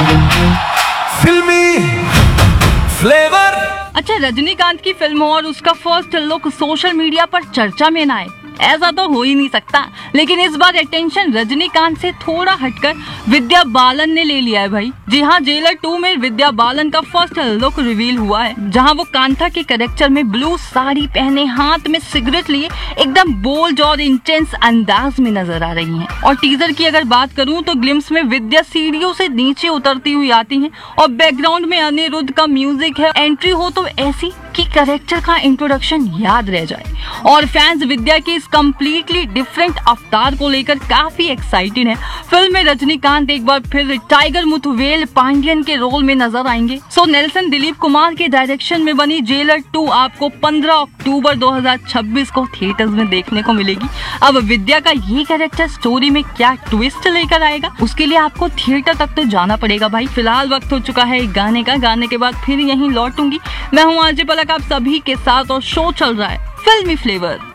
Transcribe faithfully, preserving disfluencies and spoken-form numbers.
फिल्मी फ्लेवर। अच्छा, रजनीकांत की फिल्म और उसका फर्स्ट लुक सोशल मीडिया पर चर्चा में ना आए, ऐसा तो हो ही नहीं सकता। लेकिन इस बार अटेंशन रजनीकांत से थोड़ा हटकर विद्या बालन ने ले लिया है भाई। जी हाँ, जेलर टू में विद्या बालन का फर्स्ट लुक रिवील हुआ है, जहाँ वो कांता के कैरेक्टर में ब्लू साड़ी पहने हाथ में सिगरेट लिए एकदम बोल्ड और इंटेंस अंदाज में नजर आ रही हैं। और टीजर की अगर बात करूँ तो ग्लिम्स में विद्या सीढ़ियों से नीचे उतरती हुई आती हैं और बैकग्राउंड में अनिरुद्ध का म्यूजिक है। एंट्री हो तो ऐसी कि कैरेक्टर का इंट्रोडक्शन याद रह जाए। और फैंस विद्या के इस कम्प्लीटली डिफरेंट अवतार को लेकर काफी एक्साइटेड हैं। फिल्म में रजनीकांत एक बार फिर टाइगर मुथुवेल पांडियन के रोल में नजर आएंगे। सो नेल्सन दिलीप कुमार के डायरेक्शन में बनी जेलर टू आपको पंद्रह अक्टूबर दो हज़ार छब्बीस को थिएटर्स में देखने को मिलेगी। अब विद्या का ये कैरेक्टर स्टोरी में क्या ट्विस्ट लेकर आएगा, उसके लिए आपको थिएटर तक तो जाना पड़ेगा भाई। फिलहाल वक्त हो चुका है एक गाने का, गाने के बाद फिर यहीं लौटूंगी। मैं हूँ आरजे पलक आप सभी के साथ और शो चल रहा है फिल्मी फ्लेवर।